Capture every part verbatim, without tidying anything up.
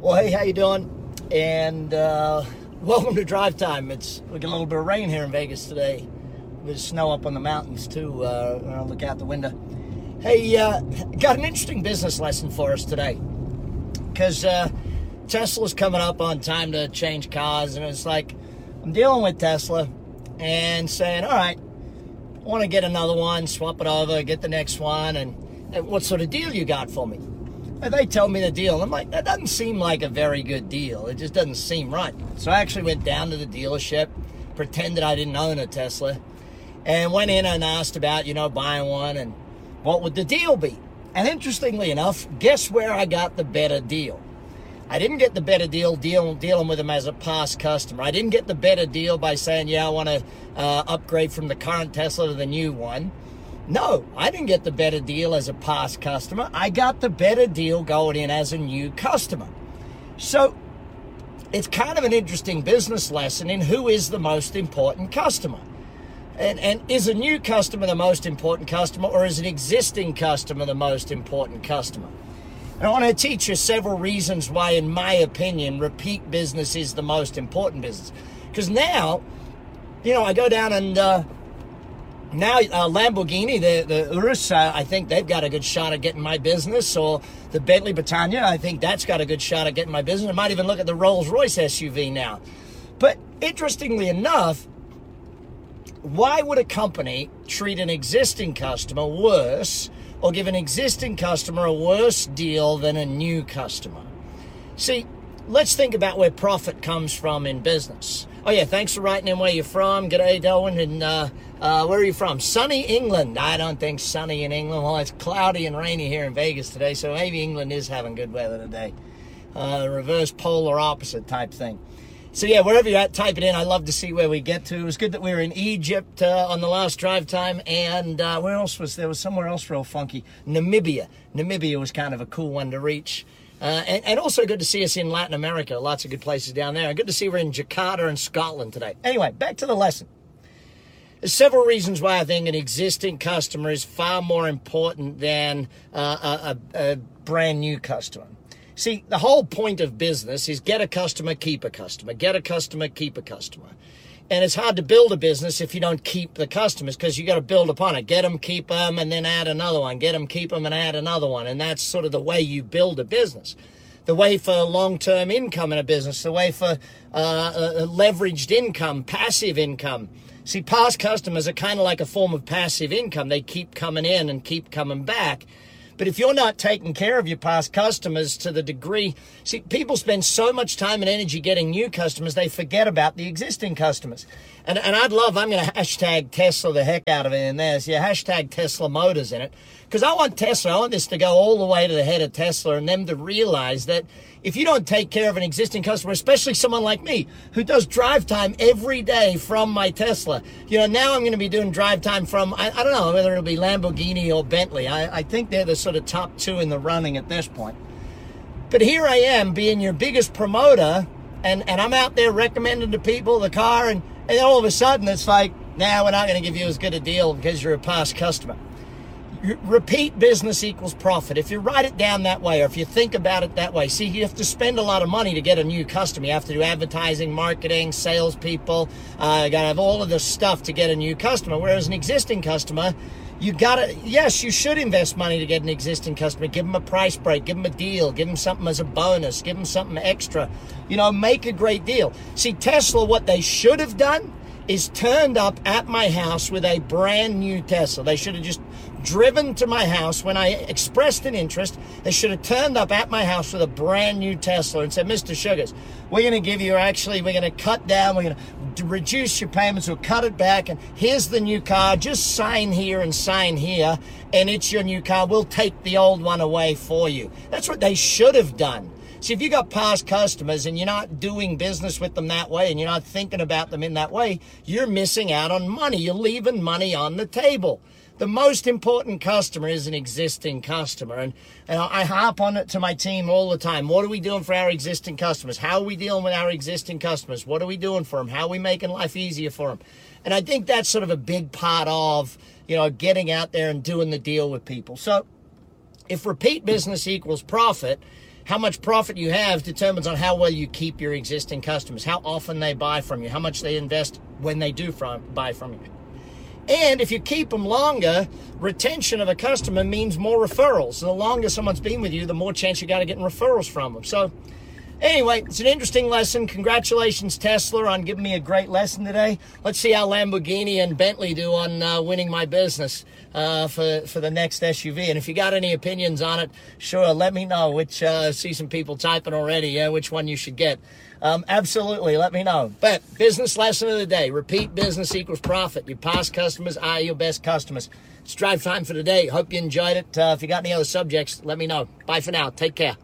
Well, hey, how you doing? And uh, welcome to Drive Time. It's we got a little bit of rain here in Vegas today. There's snow up on the mountains too. Uh, when I look out the window. Hey, uh, got an interesting business lesson for us today, because uh, Tesla's coming up on time to change cars, and it's like I'm dealing with Tesla and saying, all right, I want to get another one, swap it over, get the next one, and, and what sort of deal you got for me? And they tell me the deal, and I'm like, that doesn't seem like a very good deal. It just doesn't seem right. So I actually went down to the dealership, pretended I didn't own a Tesla, and went in and asked about, you know, buying one, and what would the deal be? And interestingly enough, guess where I got the better deal? I didn't get the better deal deal dealing with them as a past customer. I didn't get the better deal by saying, yeah, I want to uh, upgrade from the current Tesla to the new one. No, I didn't get the better deal as a past customer. I got the better deal going in as a new customer. So it's kind of an interesting business lesson in who is the most important customer. And, and is a new customer the most important customer, or is an existing customer the most important customer? And I want to teach you several reasons why, in my opinion, repeat business is the most important business. Because now, you know, I go down and... Uh, Now, uh, Lamborghini, the, the Urus, uh, I think they've got a good shot at getting my business. Or the Bentley Britannia, I think that's got a good shot at getting my business. I might even look at the Rolls-Royce S U V now. But interestingly enough, why would a company treat an existing customer worse, or give an existing customer a worse deal than a new customer? See, let's think about where profit comes from in business. Oh, yeah, thanks for writing in where you're from. G'day, Darwin. And uh, uh, where are you from? Sunny England. I don't think sunny in England. Well, it's cloudy and rainy here in Vegas today, so maybe England is having good weather today. Uh, reverse polar opposite type thing. So, yeah, wherever you're at, type it in. I'd love to see where we get to. It was good that we were in Egypt uh, on the last drive time. And uh, where else was there? was somewhere else real funky. Namibia. Namibia was kind of a cool one to reach. Uh, and, and also good to see us in Latin America. Lots of good places down there. And good to see we're in Jakarta and Scotland today. Anyway, back to the lesson. There's several reasons why I think an existing customer is far more important than uh, a, a, a brand new customer. See, the whole point of business is get a customer, keep a customer. Get a customer, keep a customer. And it's hard to build a business if you don't keep the customers, because you got to build upon it. Get them, keep them, and then add another one. Get them, keep them, and add another one. And that's sort of the way you build a business. The way for long-term income in a business. The way for uh, uh, leveraged income, passive income. See, past customers are kind of like a form of passive income. They keep coming in and keep coming back. But if you're not taking care of your past customers to the degree... See, people spend so much time and energy getting new customers, they forget about the existing customers. And, and I'd love... I'm going to hashtag Tesla the heck out of it in there. So yeah, hashtag Tesla Motors in it. Because I want Tesla, I want this to go all the way to the head of Tesla, and them to realize that if you don't take care of an existing customer, especially someone like me, who does drive time every day from my Tesla, you know, now I'm going to be doing drive time from, I, I don't know, whether it'll be Lamborghini or Bentley. I, I think they're the sort of top two in the running at this point. But here I am being your biggest promoter, and, and I'm out there recommending to people the car, and, and then all of a sudden it's like, nah, we're not going to give you as good a deal because you're a past customer. Repeat business equals profit. If you write it down that way, or if you think about it that way, see, you have to spend a lot of money to get a new customer. You have to do advertising, marketing, salespeople. Uh, you got to have all of this stuff to get a new customer. Whereas an existing customer, you got to, yes, you should invest money to get an existing customer. Give them a price break, give them a deal, give them something as a bonus, give them something extra. You know, make a great deal. See, Tesla, what they should have done is turned up at my house with a brand new Tesla. They should have just driven to my house when I expressed an interest. They should have turned up at my house with a brand new Tesla and said, Mister Sugars, we're going to give you, actually, we're going to cut down, we're going to reduce your payments, we'll cut it back, and here's the new car. Just sign here and sign here, and it's your new car. We'll take the old one away for you. That's what they should have done. See, if you got past customers and you're not doing business with them that way, and you're not thinking about them in that way, you're missing out on money. You're leaving money on the table. The most important customer is an existing customer. And, and I harp on it to my team all the time. What are we doing for our existing customers? How are we dealing with our existing customers? What are we doing for them? How are we making life easier for them? And I think that's sort of a big part of, you know, getting out there and doing the deal with people. So if repeat business equals profit, how much profit you have determines on how well you keep your existing customers, how often they buy from you, how much they invest when they do from, buy from you. And if you keep them longer, retention of a customer means more referrals. So the longer someone's been with you, the more chance you got of getting referrals from them. So anyway, it's an interesting lesson. Congratulations, Tesla, on giving me a great lesson today. Let's see how Lamborghini and Bentley do on uh, winning my business uh, for, for the next S U V. And if you got any opinions on it, sure, let me know. Which uh, see some people typing already, yeah, which one you should get. Um, absolutely, let me know. But business lesson of the day, repeat business equals profit. Your past customers are your best customers. It's drive time for today. Hope you enjoyed it. Uh, if you got any other subjects, let me know. Bye for now. Take care.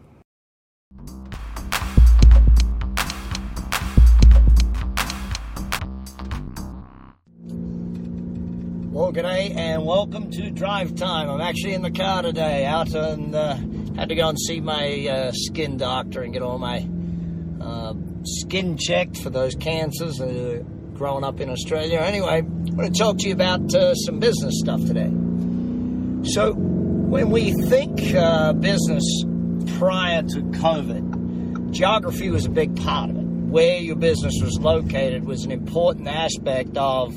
Well, g'day and welcome to Drive Time. I'm actually in the car today, out and uh, had to go and see my uh, skin doctor and get all my uh, skin checked for those cancers that are growing up in Australia. Anyway, I'm going to talk to you about uh, some business stuff today. So, when we think uh, business prior to COVID, geography was a big part of it. Where your business was located was an important aspect of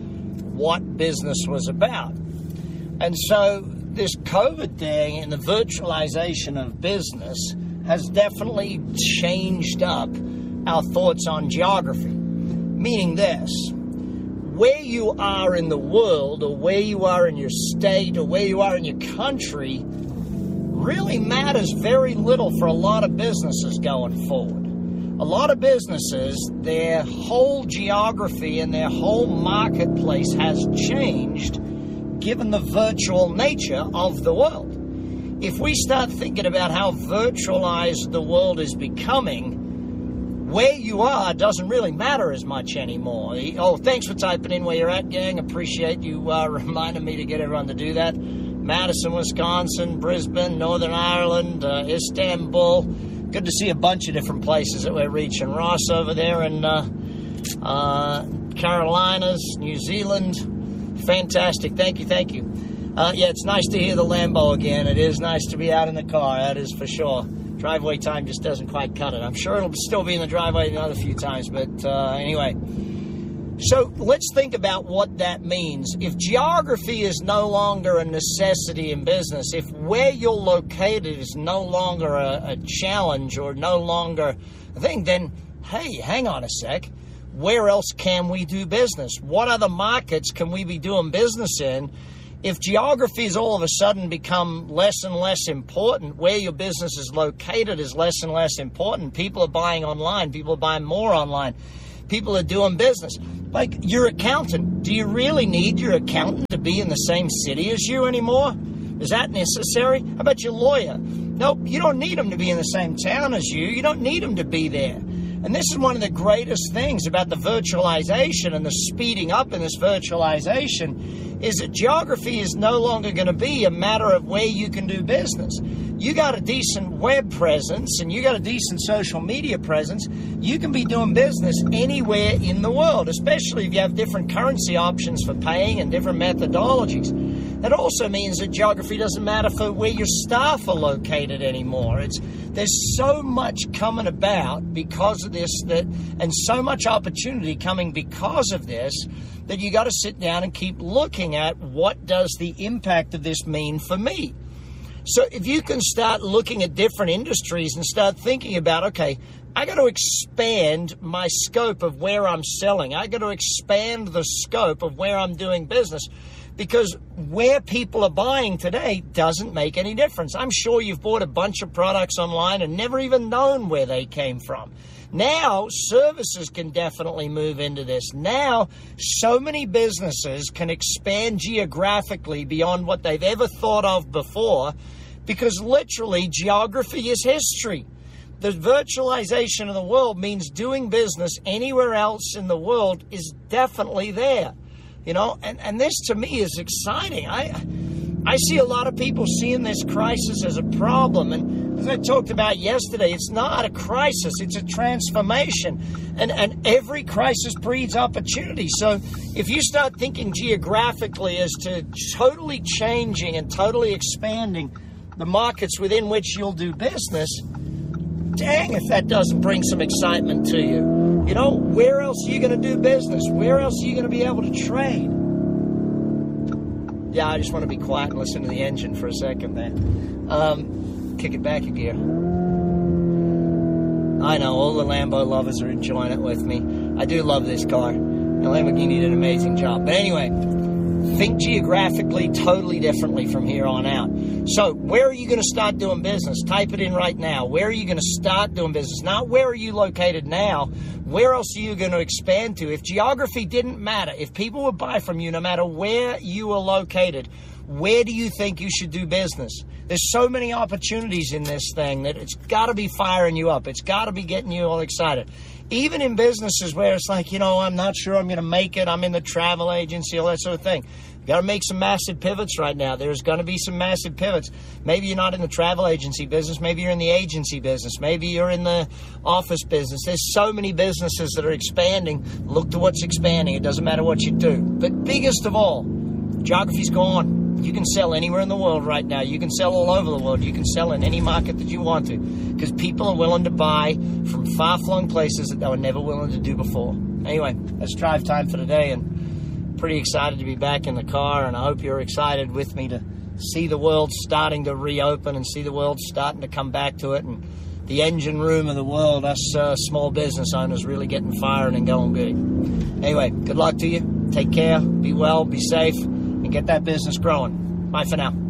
what business was about. And so this COVID thing and the virtualization of business has definitely changed up our thoughts on geography. Meaning this, where you are in the world or where you are in your state or where you are in your country really matters very little for a lot of businesses going forward. A lot of businesses, their whole geography and their whole marketplace has changed given the virtual nature of the world. If we start thinking about how virtualized the world is becoming, where you are doesn't really matter as much anymore. Oh, thanks for typing in where you're at, gang. Appreciate you uh, reminding me to get everyone to do that. Madison, Wisconsin, Brisbane, Northern Ireland, uh, Istanbul. Good to see a bunch of different places that we're reaching. Ross over there in uh, uh, Carolinas, New Zealand. Fantastic. Thank you, thank you. Uh, yeah, it's nice to hear the Lambo again. It is nice to be out in the car, that is for sure. Driveway time just doesn't quite cut it. I'm sure it'll still be in the driveway another few times, but uh, anyway. So let's think about what that means. If geography is no longer a necessity in business, if where you're located is no longer a, a challenge or no longer a thing, then, hey, hang on a sec. Where else can we do business? What other markets can we be doing business in? If geography has all of a sudden become less and less important, where your business is located is less and less important. People are buying online. People are buying more online. People are doing business. Like your accountant. Do you really need your accountant to be in the same city as you anymore? Is that necessary? How about your lawyer? Nope, you don't need them to be in the same town as you. You don't need them to be there. And this is one of the greatest things about the virtualization and the speeding up in this virtualization is that geography is no longer going to be a matter of where you can do business. You got a decent web presence and you got a decent social media presence, you can be doing business anywhere in the world, especially if you have different currency options for paying and different methodologies. That also means that geography doesn't matter for where your staff are located anymore. It's there's so much coming about because of this that, and so much opportunity coming because of this that you got to sit down and keep looking at what does the impact of this mean for me. So if you can start looking at different industries and start thinking about, okay, I got to expand my scope of where I'm selling. I got to expand the scope of where I'm doing business. Because where people are buying today doesn't make any difference. I'm sure you've bought a bunch of products online and never even known where they came from. Now, services can definitely move into this. Now, so many businesses can expand geographically beyond what they've ever thought of before because literally geography is history. The virtualization of the world means doing business anywhere else in the world is definitely there. You know, and, and this to me is exciting. I I see a lot of people seeing this crisis as a problem. And as I talked about yesterday, it's not a crisis, it's a transformation. And, and every crisis breeds opportunity. So if you start thinking geographically as to totally changing and totally expanding the markets within which you'll do business, dang if that doesn't bring some excitement to you. You know, where else are you going to do business? Where else are you going to be able to trade? Yeah, I just want to be quiet and listen to the engine for a second there. Um, kick it back a gear. I know, all the Lambo lovers are enjoying it with me. I do love this car. And Lamborghini did an amazing job. But anyway, think geographically totally differently from here on out. So, where are you going to start doing business? Type it in right now. Where are you going to start doing business? Not where are you located now. Where else are you going to expand to? If geography didn't matter, if people would buy from you no matter where you are located, where do you think you should do business? There's so many opportunities in this thing that it's got to be firing you up. It's got to be getting you all excited. Even in businesses where it's like, you know, I'm not sure I'm going to make it. I'm in the travel agency, all that sort of thing. You've got to make some massive pivots right now. There's going to be some massive pivots. Maybe you're not in the travel agency business. Maybe you're in the agency business. Maybe you're in the office business. There's so many businesses that are expanding. Look to what's expanding. It doesn't matter what you do. But biggest of all, geography's gone. You can sell anywhere in the world right now. You can sell all over the world. You can sell in any market that you want to, because people are willing to buy from far-flung places that they were never willing to do before. Anyway, that's drive time for today, and pretty excited to be back in the car, and I hope you're excited with me to see the world starting to reopen and see the world starting to come back to it, and the engine room of the world, us uh, small business owners really getting firing and going good. Anyway, good luck to you. Take care. Be well. Be safe. And get that business growing. Bye for now.